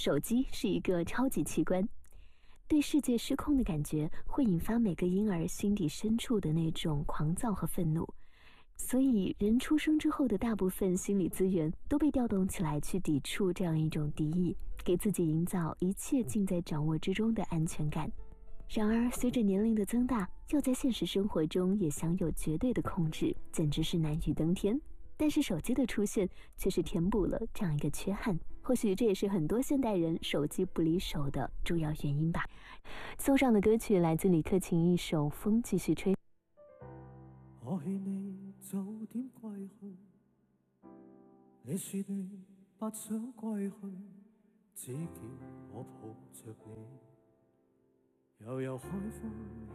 手机是一个超级器官，对世界失控的感觉会引发每个婴儿心底深处的那种狂躁和愤怒。所以人出生之后的大部分心理资源都被调动起来去抵触这样一种敌意，给自己营造一切尽在掌握之中的安全感。然而随着年龄的增大，要在现实生活中也享有绝对的控制，简直是难于登天。但是手机的出现却是填补了这样一个缺憾，或许这也是很多现代人手机不离手的主要原因吧。送上的歌曲来自李克勤一首《风继续吹》。 可勸你早點歸去，你說你不想歸去，只叫我抱着你，悠悠海風。